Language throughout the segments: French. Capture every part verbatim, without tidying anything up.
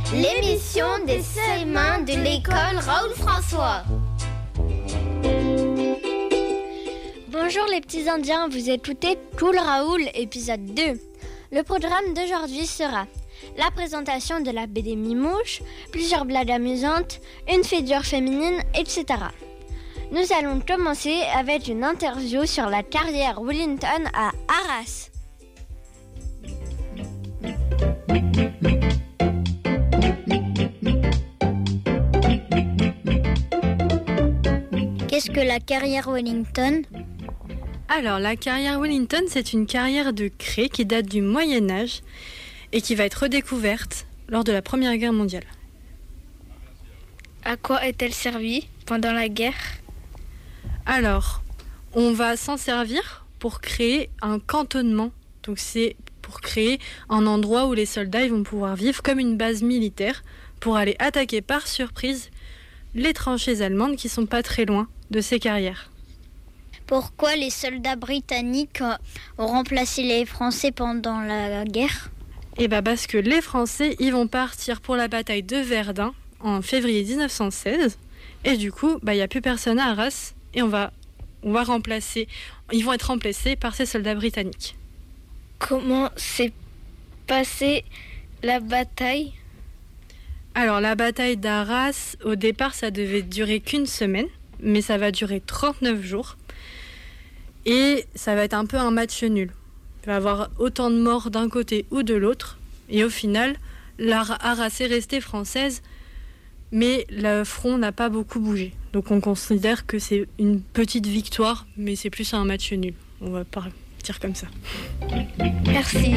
l'émission des C M un de l'école Raoul François. Bonjour les petits Indiens, vous écoutez Cool Raoul, épisode deux. Le programme d'aujourd'hui sera la présentation de la B D Mimouche, plusieurs blagues amusantes, une figure féminine, et cetera. Nous allons commencer avec une interview sur la carrière Wellington à Arras. Qu'est-ce que la carrière Wellington ? Alors, la carrière Wellington, c'est une carrière de craie qui date du Moyen-Âge et qui va être redécouverte lors de la Première Guerre mondiale. À quoi est-elle servie pendant la guerre ? Alors, on va s'en servir pour créer un cantonnement. Donc, c'est pour créer un endroit où les soldats ils vont pouvoir vivre comme une base militaire pour aller attaquer par surprise les tranchées allemandes qui sont pas très loin de ces carrières. Pourquoi les soldats britanniques ont remplacé les Français pendant la guerre ? Eh bien parce que les Français, ils vont partir pour la bataille de Verdun en février dix-neuf cent seize. Et du coup, bah, il n'y a plus personne à Arras et on va, on va remplacer, ils vont être remplacés par ces soldats britanniques. Comment s'est passée la bataille ? Alors la bataille d'Arras, au départ, ça devait durer qu'une semaine, mais ça va durer trente-neuf jours. Et ça va être un peu un match nul. Il va y avoir autant de morts d'un côté ou de l'autre. Et au final, Arras est restée française, mais le front n'a pas beaucoup bougé. Donc on considère que c'est une petite victoire, mais c'est plus un match nul. On va partir comme ça. Merci.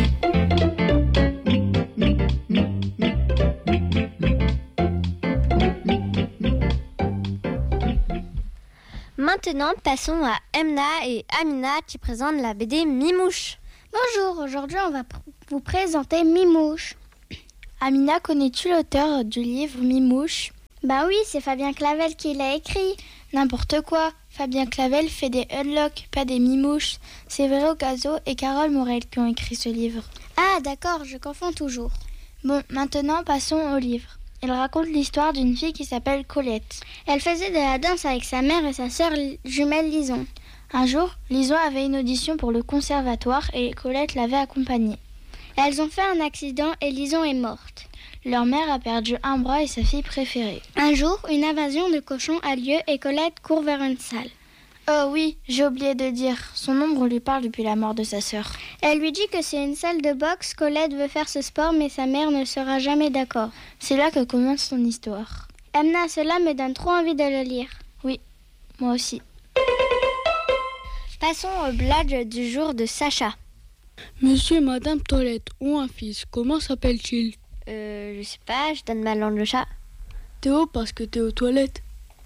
Maintenant, passons à Emna et Amina qui présentent la B D Mimouche. Bonjour, aujourd'hui on va pr- vous présenter Mimouche. Amina, connais-tu l'auteur du livre Mimouche ? Bah oui, c'est Fabien Clavel qui l'a écrit. N'importe quoi, Fabien Clavel fait des unlocks, pas des mimouches. C'est Véro Gazo et Carole Morel qui ont écrit ce livre. Ah d'accord, je confonds toujours. Bon, maintenant passons au livre. Il raconte l'histoire d'une fille qui s'appelle Colette. Elle faisait de la danse avec sa mère et sa sœur jumelle Lison. Un jour, Lison avait une audition pour le conservatoire et Colette l'avait accompagnée. Elles ont fait un accident et Lison est morte. Leur mère a perdu un bras et sa fille préférée. Un jour, une invasion de cochons a lieu et Colette court vers une salle. Oh oui, j'ai oublié de dire, son ombre lui parle depuis la mort de sa sœur. Elle lui dit que c'est une salle de boxe, Colette veut faire ce sport mais sa mère ne sera jamais d'accord. C'est là que commence son histoire. Emna, cela me donne trop envie de le lire. Oui, moi aussi. Passons aux blagues du jour de Sacha. Monsieur et Madame Toilette ont un fils, comment s'appelle-t-il ? Euh, je sais pas, je donne ma langue de chat. Théo, parce que t'es aux toilettes.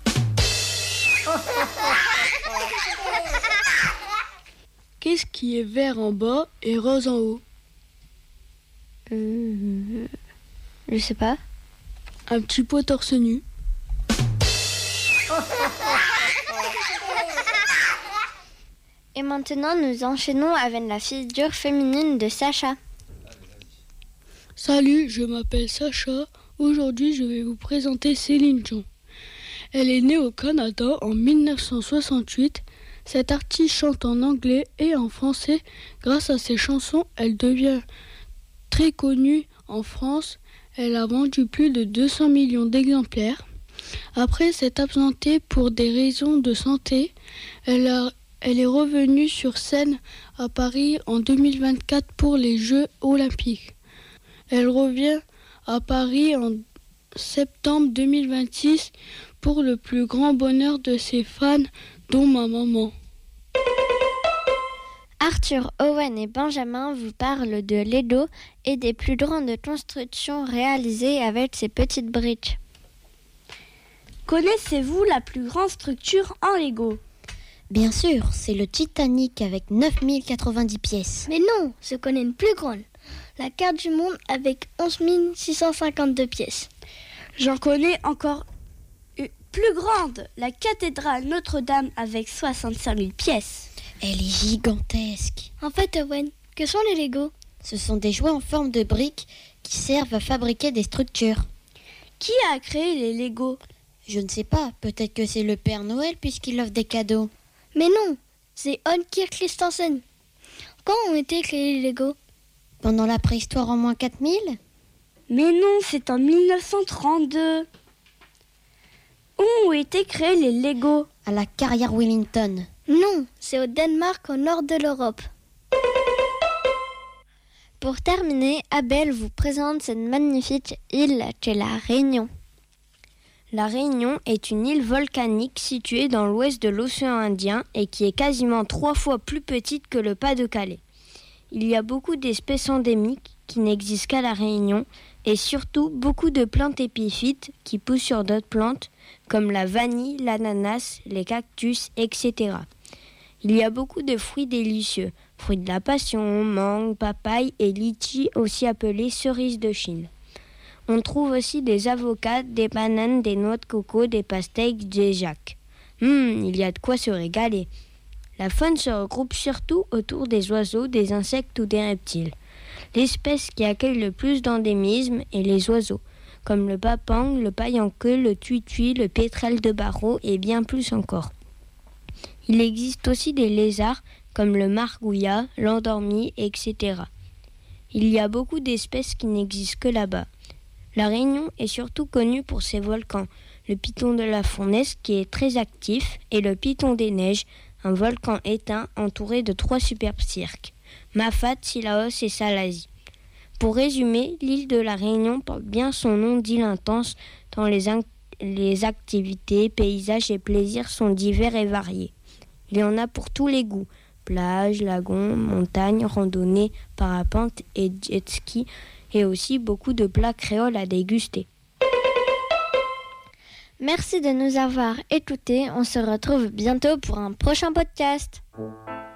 Qu'est-ce qui est vert en bas et rose en haut ? Euh, je sais pas. Un petit pot torse nu. Et maintenant, nous enchaînons avec la figure féminine de Sacha. Salut, je m'appelle Sacha. Aujourd'hui, je vais vous présenter Céline Dion. Elle est née au Canada en dix-neuf cent soixante-huit. Cette artiste chante en anglais et en français. Grâce à ses chansons, elle devient très connue en France. Elle a vendu plus de deux cents millions d'exemplaires. Après s'être absentée pour des raisons de santé, elle, a, elle est revenue sur scène à Paris en deux mille vingt-quatre pour les Jeux olympiques. Elle revient à Paris en septembre deux mille vingt-six pour le plus grand bonheur de ses fans, dont ma maman. Arthur, Owen et Benjamin vous parlent de Lego et des plus grandes constructions réalisées avec ces petites briques. Connaissez-vous la plus grande structure en Lego ? Bien sûr, c'est le Titanic avec neuf mille quatre-vingt-dix pièces. Mais non, je connais une plus grande. La carte du monde avec onze mille six cent cinquante-deux pièces. J'en connais encore une plus grande, la cathédrale Notre-Dame avec soixante-cinq mille pièces. Elle est gigantesque. En fait, Owen, que sont les Lego ? Ce sont des jouets en forme de briques qui servent à fabriquer des structures. Qui a créé les Lego? Je ne sais pas, peut-être que c'est le Père Noël puisqu'il offre des cadeaux. Mais non, c'est Holger Christensen. Quand ont été créés les Lego? Pendant la préhistoire en moins quatre mille? Mais non, c'est en mille neuf cent trente-deux. Où ont été créés les Lego? À la carrière Wellington. Non, c'est au Danemark, au nord de l'Europe. Pour terminer, Abel vous présente cette magnifique île qu'est la Réunion. La Réunion est une île volcanique située dans l'ouest de l'océan Indien et qui est quasiment trois fois plus petite que le Pas-de-Calais. Il y a beaucoup d'espèces endémiques qui n'existent qu'à la Réunion et surtout beaucoup de plantes épiphytes qui poussent sur d'autres plantes comme la vanille, l'ananas, les cactus, et cetera. Il y a beaucoup de fruits délicieux, fruits de la passion, mangue, papaye et litchi, aussi appelés cerises de Chine. On trouve aussi des avocats, des bananes, des noix de coco, des pastèques, des jacques. Hum, il y a de quoi se régaler. La faune se regroupe surtout autour des oiseaux, des insectes ou des reptiles. L'espèce qui accueille le plus d'endémismes est les oiseaux, comme le papang, le paillanqueux, le tuitui, le pétrel de Barreau et bien plus encore. Il existe aussi des lézards comme le margouillat, l'endormi, et cetera. Il y a beaucoup d'espèces qui n'existent que là-bas. La Réunion est surtout connue pour ses volcans, le piton de la Fournaise qui est très actif et le piton des Neiges, un volcan éteint entouré de trois superbes cirques, Mafat, Sillaos et Salazie. Pour résumer, l'île de la Réunion porte bien son nom d'île intense tant les, in- les activités, paysages et plaisirs sont divers et variés. Il y en a pour tous les goûts, plages, lagons, montagnes, randonnées, parapente et jet ski, et aussi beaucoup de plats créoles à déguster. Merci de nous avoir écoutés. On se retrouve bientôt pour un prochain podcast.